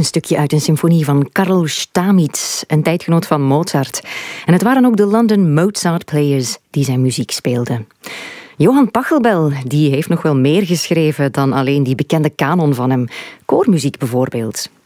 een stukje uit een symfonie van Karl Stamitz, een tijdgenoot van Mozart. En het waren ook de London Mozart Players die zijn muziek speelden. Johan Pachelbel, die heeft nog wel meer geschreven dan alleen die bekende kanon van hem. Koormuziek bijvoorbeeld.